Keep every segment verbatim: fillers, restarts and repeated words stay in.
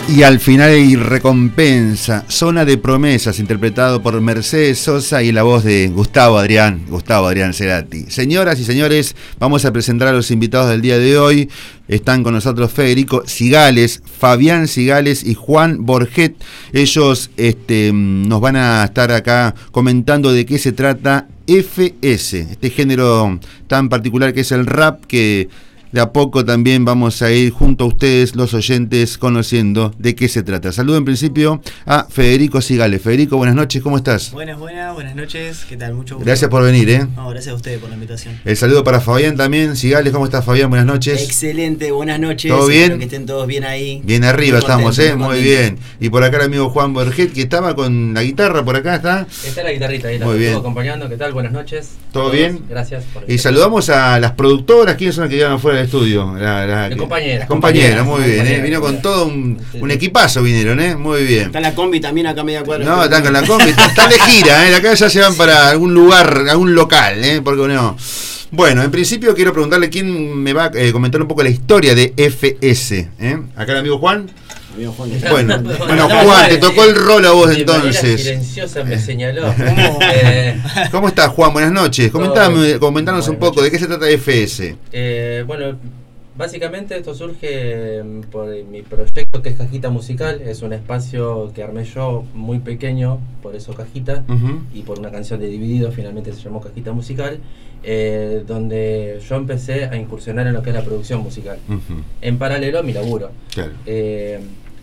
Y al final hay recompensa, Zona de Promesas, interpretado por Mercedes Sosa y la voz de Gustavo Adrián, Gustavo Adrián Cerati. Señoras y señores, vamos a presentar a los invitados del día de hoy. Están con nosotros Federico Cigales, Fabián Cigales y Juan Borget. Ellos este, nos van a estar acá comentando de qué se trata F S, este género tan particular que es el rap, que de a poco también vamos a ir junto a ustedes, los oyentes, conociendo de qué se trata. Saludo en principio a Federico Cigales. Federico, buenas noches, ¿cómo estás? Buenas, buenas, buenas noches, ¿qué tal? Mucho gusto. Gracias por venir, ¿eh? No, gracias a ustedes por la invitación. El saludo para Fabián también. Cigales, ¿cómo estás, Fabián? Buenas noches. Excelente, buenas noches. ¿Todo bien? Espero que estén todos bien ahí. Bien arriba muy estamos, contento, ¿eh? muy Muy bien. Y por acá el amigo Juan Borget, que estaba con la guitarra, por acá está. Está la guitarrita, ahí la muy bien. estuvo acompañando. ¿Qué tal? Buenas noches. ¿Todo bien? Gracias por Y saludamos a las productoras. ¿Quiénes son las que llevan afuera del estudio? La, la, de compañeras. Compañeras, muy bien, compañeras, ¿eh? Vino con todo un, sí, un equipazo, vinieron, ¿eh? Muy bien. Está la combi también acá a media cuadra. No, están con la combi, están de gira, ¿eh? Acá ya se van para algún lugar, algún local, ¿eh? Porque no. Bueno, en principio quiero preguntarle quién me va a eh, comentar un poco la historia de F S, ¿eh? Acá el amigo Juan. Amigo Juan, Bueno, no, bueno, no, Juan, no, te tocó el rol a vos de entonces. manera silenciosa me señaló. ¿Cómo? eh, ¿Cómo estás, Juan? Buenas noches. Comentame, comentanos un Buenas poco de noches. qué se trata F S. eh, bueno, básicamente esto surge por mi proyecto, que es Cajita Musical. Es un espacio que armé yo muy pequeño, por eso Cajita, Uh-huh. y por una canción de Dividido finalmente se llamó Cajita Musical, eh, donde yo empecé a incursionar en lo que es la producción musical. Uh-huh. En paralelo a mi laburo. Claro. Eh,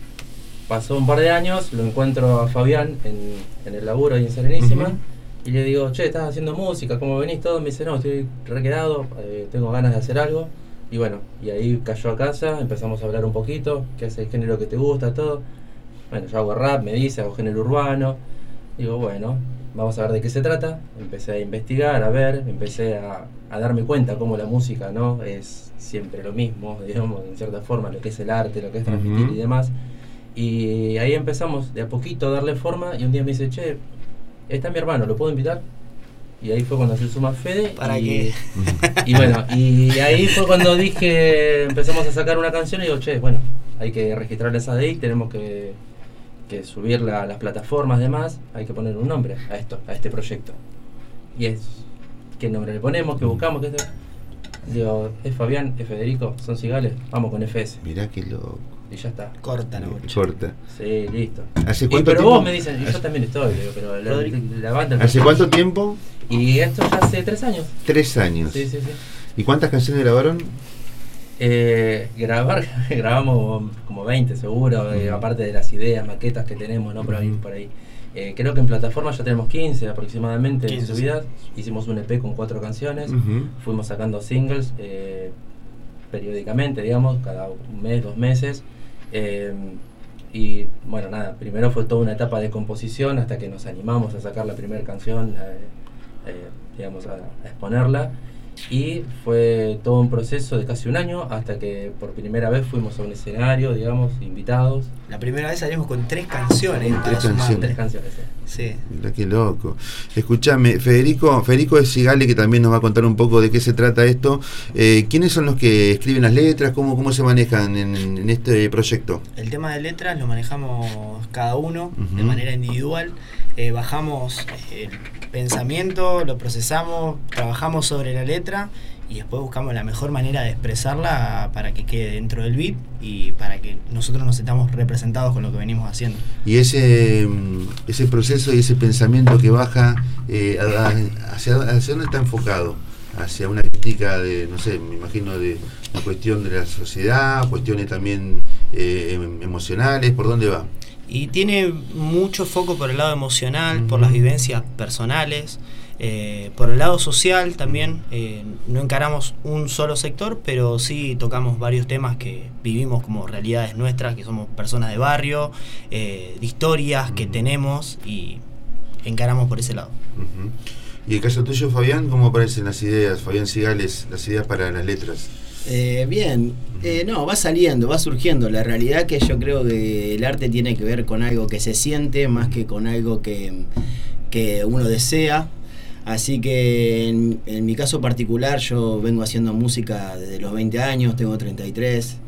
pasó un par de años, lo encuentro a Fabián en, en el laburo ahí en Serenísima. Uh-huh. Y le digo, che, ¿estás haciendo música? ¿Cómo venís todo? Me dice, no, estoy requedado, eh, tengo ganas de hacer algo. Y bueno, y ahí cayó a casa, empezamos a hablar un poquito, qué es el género que te gusta, todo. Bueno, yo hago rap, me dice, hago género urbano. Digo, bueno, vamos a ver de qué se trata. Empecé a investigar, a ver, empecé a, a darme cuenta cómo la música, ¿no? Es siempre lo mismo, digamos, en cierta forma, lo que es el arte, lo que es transmitir Uh-huh. y demás. Y ahí empezamos de a poquito a darle forma, y un día me dice, che, está mi hermano, ¿lo puedo invitar? Y ahí fue cuando se suma Fede. ¿Para y, qué? Y bueno, y ahí fue cuando dije, empezamos a sacar una canción y digo, che, bueno, hay que registrarla esa D I C, tenemos que, que subirla a las plataformas y demás, hay que poner un nombre a esto, a este proyecto. Y es, ¿qué nombre le ponemos? ¿Qué buscamos? ¿Qué esto? Digo, es Fabián, es Federico, son Cigales, vamos con F S. Mirá qué loco. Y ya está. Corta la bocha. Corta. Sí, listo. ¿Hace Y, cuánto pero tiempo? vos me dicen, y yo también estoy, digo, pero la, la banda... ¿Hace cuánto tiempo? Y esto ya hace tres años. Tres años. Sí, sí, sí. ¿Y cuántas canciones grabaron? Eh, grabar, grabamos como veinte seguro, eh, Uh-huh. aparte de las ideas, maquetas que tenemos, ¿no? Por ahí, Uh-huh. por ahí. Eh, creo que en plataforma ya tenemos quince aproximadamente quince, subidas. Hicimos un E P con cuatro canciones, Uh-huh. fuimos sacando singles eh, periódicamente, digamos, cada un mes, dos meses. Eh, y bueno, nada, primero fue toda una etapa de composición hasta que nos animamos a sacar la primera canción, eh, eh, digamos, a, a exponerla. Y fue todo un proceso de casi un año hasta que por primera vez fuimos a un escenario, digamos, invitados. La primera vez salimos con tres canciones. Con para tres sumar. canciones. Tres canciones. eh. Sí. Mirá qué loco. Escuchame, Federico, Federico es Cigale, que también nos va a contar un poco de qué se trata esto. Eh, ¿Quiénes son los que escriben las letras? ¿Cómo, cómo se manejan en, en este proyecto? El tema de letras lo manejamos cada uno Uh-huh. de manera individual. Eh, bajamos el pensamiento, lo procesamos, trabajamos sobre la letra y después buscamos la mejor manera de expresarla para que quede dentro del beat y para que nosotros nos sintamos representados con lo que venimos haciendo. Y ese, ese proceso y ese pensamiento que baja, eh, a- a- hacia, ¿hacia dónde está enfocado? Hacia una crítica de, no sé, me imagino de una cuestión de la sociedad, cuestiones también eh, em- emocionales, ¿por dónde va? Y tiene mucho foco por el lado emocional, Uh-huh. por las vivencias personales, eh, por el lado social también. Eh, no encaramos un solo sector, pero sí tocamos varios temas que vivimos como realidades nuestras, que somos personas de barrio, eh, de historias que tenemos y encaramos por ese lado. Uh-huh. Y el caso tuyo, Fabián, ¿cómo aparecen las ideas? Fabián Cigales, las ideas para las letras. Eh, bien, eh, no, va saliendo, va surgiendo. La realidad que yo creo que el arte tiene que ver con algo que se siente más que con algo que, que uno desea. Así que en, en mi caso particular yo vengo haciendo música desde los veinte años, tengo treinta y tres.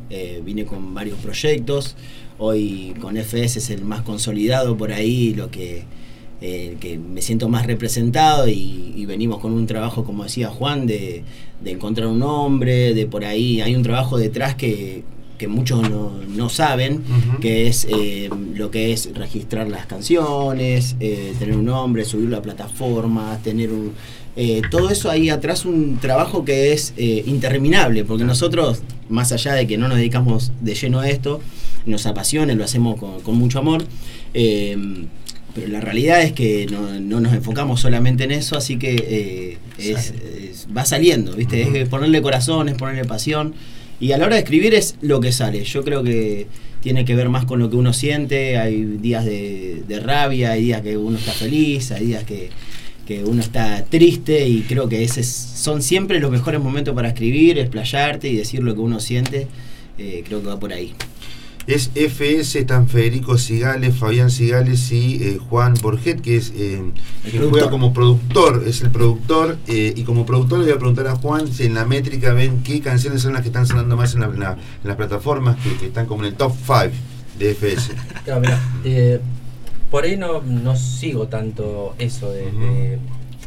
eh, vine con varios proyectos. Hoy con F S es el más consolidado por ahí, lo que, eh, que me siento más representado y, y venimos con un trabajo, como decía Juan, de, de encontrar un nombre, de por ahí hay un trabajo detrás que, que muchos no, no saben, uh-huh. que es eh, lo que es registrar las canciones, eh, tener un nombre, subirlo a plataformas, tener un... Eh, todo eso ahí atrás, un trabajo que es eh, interminable, porque nosotros, más allá de que no nos dedicamos de lleno a esto, nos apasiona, lo hacemos con, con mucho amor, eh, pero la realidad es que no, no nos enfocamos solamente en eso, así que eh, es, es, va saliendo, ¿viste? Uh-huh. Es ponerle corazón, es ponerle pasión, y a la hora de escribir es lo que sale. Yo creo que tiene que ver más con lo que uno siente. Hay días de, de rabia, hay días que uno está feliz, hay días que, que uno está triste, y creo que ese es, son siempre los mejores momentos para escribir, explayarte y decir lo que uno siente. Eh, creo que va por ahí. Es F S, están Federico Cigales, Fabián Cigales y eh, Juan Borget, que es eh, quien juega como productor, es el productor, eh, y como productor le voy a preguntar a Juan si en la métrica ven qué canciones son las que están sonando más en, la, en, la, en las plataformas, que, que están como en el top cinco de F S. Claro, mira, eh, por ahí no, no sigo tanto eso de, uh-huh. de,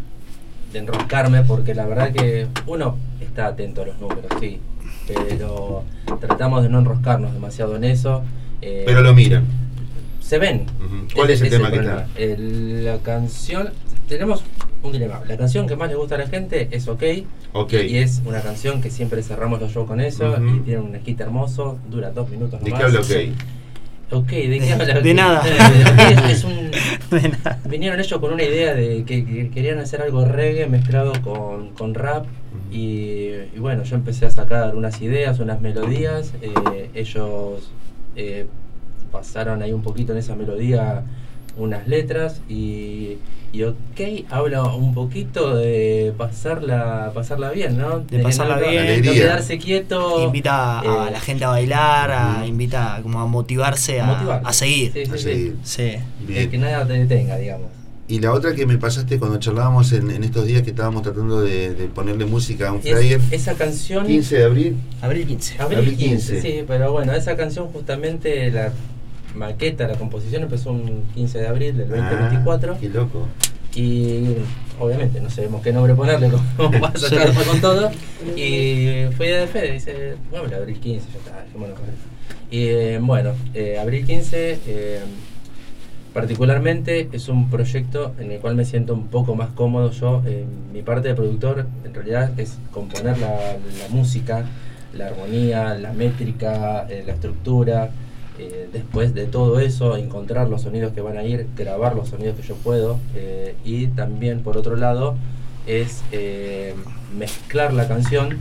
de enroscarme, porque la verdad que uno está atento a los números, sí, pero tratamos de no enroscarnos demasiado en eso. Eh, pero lo miran. Se ven. Uh-huh. ¿Cuál es, es el tema que está? El, la canción, tenemos un dilema. La canción que más le gusta a la gente es OK. Okay. Y es una canción que siempre cerramos los shows con eso, uh-huh. y tiene un skit hermoso, dura dos minutos nomás. ¿De qué habla OK? Ok, ¿de qué habla? De nada. Es, es un, de nada. Vinieron ellos con una idea de que, que querían hacer algo reggae mezclado con, con rap, uh-huh. y, y bueno, yo empecé a sacar unas ideas, unas melodías. Eh, ellos eh, pasaron ahí un poquito en esa melodía unas letras, y, y OK habla un poquito de pasarla pasarla bien, ¿no? De, de pasarla no, bien, no quedarse quieto. Invita eh, a la gente a bailar, a, invita como a motivarse, a, motivar. a seguir. Sí, sí, a sí. seguir. Sí. Bien. Que nada te detenga, digamos. Y la otra que me pasaste cuando charlábamos en, en estos días que estábamos tratando de, de ponerle música a un flyer. Es, esa canción... quince de abril. Abril quince. Abril, Abril quince, quince, sí, pero bueno, esa canción justamente la maqueta, la composición empezó un quince de abril del veinte veinticuatro. Ah, qué loco. Y obviamente no sabemos qué nombre ponerle, como vas a sacar con todo. Y fue idea de Fede, dice, bueno, abril quince, ya está, dejémoslo con él. Y eh, bueno, eh, abril quince, eh, particularmente es un proyecto en el cual me siento un poco más cómodo. Yo, eh, mi parte de productor, en realidad es componer la, la música, la armonía, la métrica, eh, la estructura. Eh, después de todo eso, encontrar los sonidos que van a ir, grabar los sonidos que yo puedo, eh, y también por otro lado es eh, mezclar la canción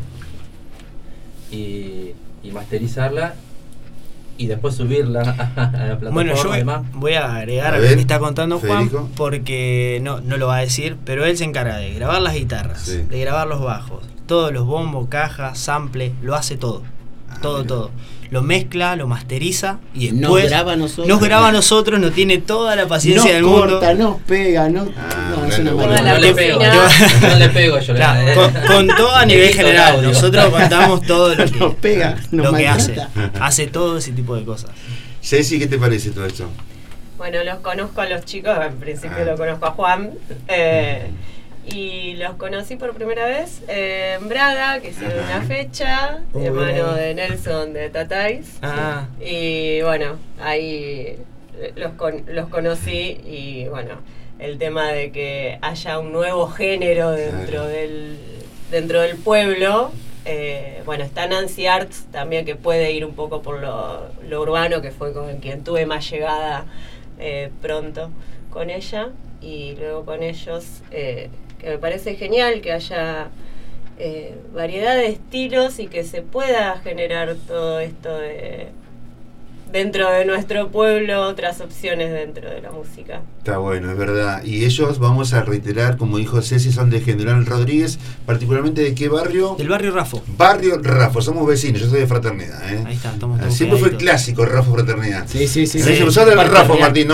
y, y masterizarla y después subirla a, a la plataforma. Bueno, yo voy, voy a agregar a, a lo que está contando Juan, Federico, porque no, no lo va a decir, pero él se encarga de grabar las guitarras, sí. de grabar los bajos, todos los bombos, cajas, sample, lo hace todo, ah, todo, mira. todo. Lo mezcla, lo masteriza y después nos graba a nosotros. Nos graba a nosotros, no tiene toda la paciencia nos del corta, mundo. Nos pega, no, ah, no, es una no, no, no le pego, no, no le pego yo. Claro, la, con, con todo a nivel general, nosotros contamos todo lo que, nos pega, nos lo que hace. Hace todo ese tipo de cosas. Ceci, ¿qué te parece todo esto? Bueno, los conozco a los chicos, en principio ah. lo conozco a Juan. Eh, Y los conocí por primera vez eh, en Braga, que hicieron una fecha, oh, de mano de Nelson de Tatais. Ah. Y bueno, ahí los, con, los conocí, y bueno, el tema de que haya un nuevo género dentro del, dentro del pueblo. Eh, bueno, está Nancy Arts también, que puede ir un poco por lo, lo urbano, que fue con quien tuve más llegada eh, pronto con ella, y luego con ellos... Eh, que me parece genial que haya eh, variedad de estilos y que se pueda generar todo esto de dentro de nuestro pueblo, otras opciones dentro de la música. Está bueno, es verdad. Y ellos, vamos a reiterar, como dijo Ceci, son de General Rodríguez, particularmente ¿de qué barrio? Del barrio Rafo. Barrio Rafo, somos vecinos, yo soy de Fraternidad, ¿eh? Ahí está, estamos Siempre fue clásico Rafo Fraternidad. Sí, sí, sí. sí, sí. Nosotros del Rafo, Martín.